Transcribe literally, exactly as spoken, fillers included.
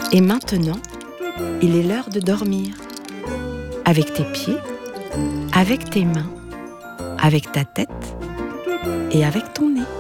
Et maintenant, il est l'heure de dormir. Avec tes pieds, avec tes mains, avec ta tête et avec ton nez.